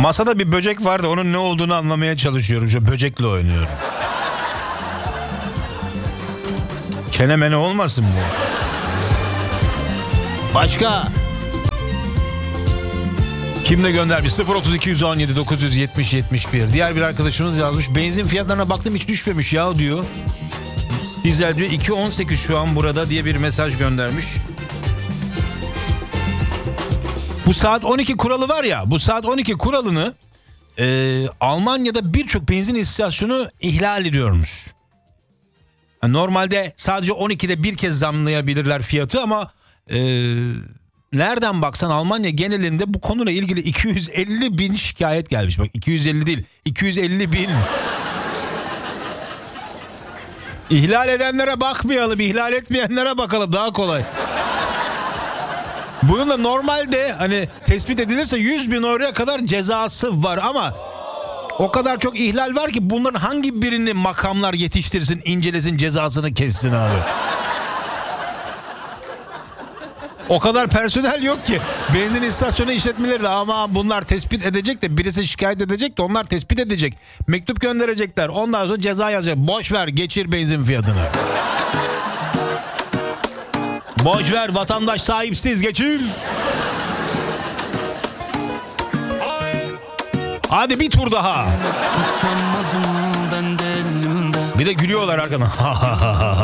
Masada bir böcek var da onun ne olduğunu anlamaya çalışıyorum. Şu böcekle oynuyorum. Kenemene olmasın bu? Başka? Kim de göndermiş? 03217 970 71. Diğer bir arkadaşımız yazmış. Benzin fiyatlarına baktım hiç düşmemiş ya diyor. Dizel diyor 2.18 şu an burada diye bir mesaj göndermiş. Bu saat 12 kuralı var ya. Bu saat 12 kuralını Almanya'da birçok benzin istasyonu ihlal ediyormuş. Yani normalde sadece 12'de bir kez zamlayabilirler fiyatı ama nereden baksan Almanya genelinde bu konuyla ilgili 250 bin şikayet gelmiş. Bak 250 değil 250 bin. İhlal edenlere bakmayalım, ihlal etmeyenlere bakalım daha kolay. Bunun da normalde hani tespit edilirse 100 bin euroya kadar cezası var ama o kadar çok ihlal var ki bunların hangi birini makamlar yetiştirsin, incelesin, cezasını kessin abi. O kadar personel yok ki. Benzin istasyonu işletmeleri de ama bunlar tespit edecek de birisi şikayet edecek de onlar tespit edecek. Mektup gönderecekler. Ondan sonra ceza yazacak. Boş ver geçir benzin fiyatını. Boş ver vatandaş sahipsiz geçir. Hadi bir tur daha. Bir de gülüyorlar arkadan.